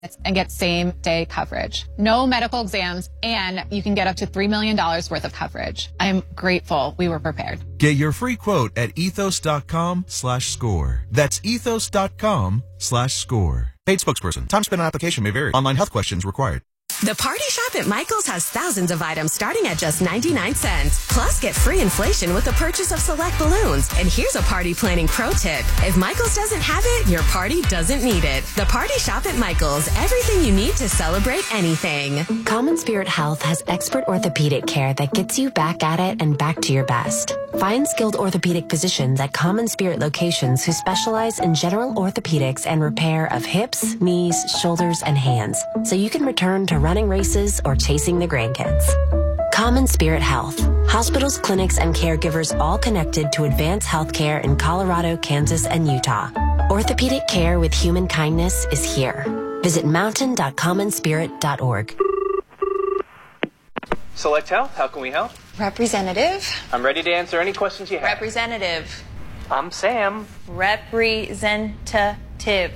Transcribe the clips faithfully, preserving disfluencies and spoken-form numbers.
and get same-day coverage. No medical exams, and you can get up to three million dollars worth of coverage. I'm grateful we were prepared. Get your free quote at ethos.com slash score. That's ethos.com slash score. Paid spokesperson. Time spent on application may vary. Online health questions required. The Party Shop at Michael's has thousands of items starting at just ninety-nine cents. Plus, get free inflation with the purchase of select balloons. And here's a party planning pro tip. If Michael's doesn't have it, your party doesn't need it. The Party Shop at Michael's. Everything you need to celebrate anything. Common Spirit Health has expert orthopedic care that gets you back at it and back to your best. Find skilled orthopedic physicians at Common Spirit locations who specialize in general orthopedics and repair of hips, knees, shoulders, and hands, so you can return to running races or chasing the grandkids. Common Spirit Health. Hospitals, clinics, and caregivers all connected to advance healthcare in Colorado, Kansas, and Utah. Orthopedic care with human kindness is here. Visit mountain dot common spirit dot org. Select Health, how can we help? Representative. I'm ready to answer any questions you have. Representative. I'm Sam. Representative.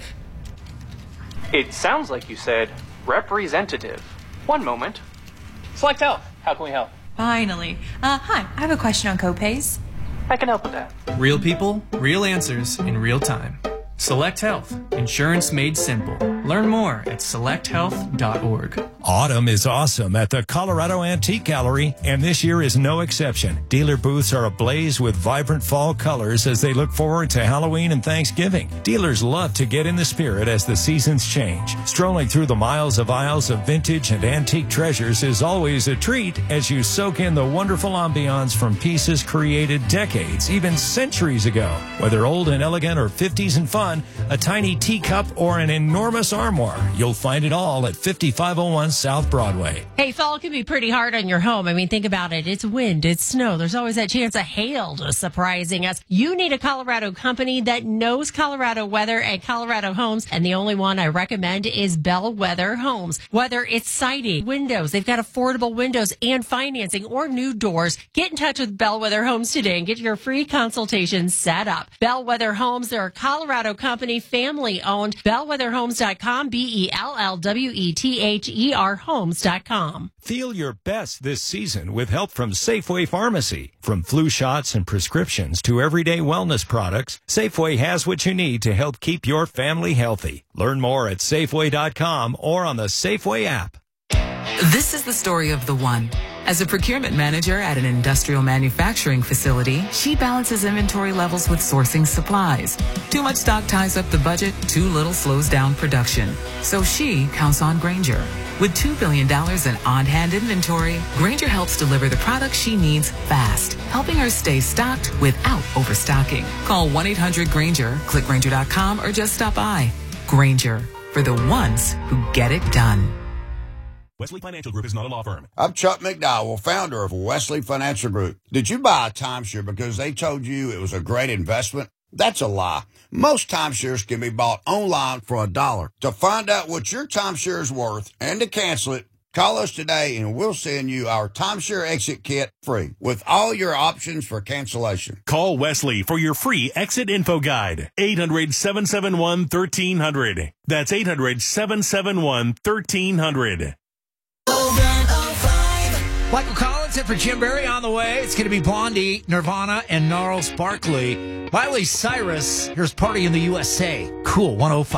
It sounds like you said representative. One moment. Select Health, how can we help? Finally. Uh, hi, I have a question on copays. I can help with that. Real people, real answers in real time. Select Health. Insurance made simple. Learn more at select health dot org. Autumn is awesome at the Colorado Antique Gallery, and this year is no exception. Dealer booths are ablaze with vibrant fall colors as they look forward to Halloween and Thanksgiving. Dealers love to get in the spirit as the seasons change. Strolling through the miles of aisles of vintage and antique treasures is always a treat as you soak in the wonderful ambiance from pieces created decades, even centuries ago. Whether old and elegant or fifties and fun, a tiny teacup or an enormous armoire, you'll find it all at fifty-five oh one South Broadway. Hey, fall can be pretty hard on your home. I mean, think about it. It's wind, it's snow. There's always that chance of hail just surprising us. You need a Colorado company that knows Colorado weather and Colorado homes, and the only one I recommend is Bellwether Homes. Whether it's siding, windows, they've got affordable windows and financing, or new doors, get in touch with Bellwether Homes today and get your free consultation set up. Bellwether Homes, they're a Colorado company, family owned. bellwether homes dot com, B E L L W E T H E R homes dot com. Feel your best this season with help from Safeway Pharmacy. From flu shots and prescriptions to everyday wellness products, Safeway has what you need to help keep your family healthy. Learn more at safeway dot com or on the Safeway app. This is the story of the one. As a procurement manager at an industrial manufacturing facility, she balances inventory levels with sourcing supplies. Too much stock ties up the budget, too little slows down production. So she counts on Grainger. With two billion dollars in on-hand inventory, Grainger helps deliver the products she needs fast, helping her stay stocked without overstocking. Call one eight hundred Grainger, click Grainger dot com, or just stop by. Grainger, for the ones who get it done. Wesley Financial Group is not a law firm. I'm Chuck McDowell, founder of Wesley Financial Group. Did you buy a timeshare because they told you it was a great investment? That's a lie. Most timeshares can be bought online for a dollar. To find out what your timeshare is worth and to cancel it, call us today and we'll send you our timeshare exit kit free with all your options for cancellation. Call Wesley for your free exit info guide. eight hundred, seven seven one, one three zero zero. That's eight hundred, seven seven one, one three zero zero. Michael Collins and for Jim Barry on the way. It's going to be Blondie, Nirvana, and Gnarls Barkley. Miley Cyrus, here's Party in the U S A. Cool one oh five.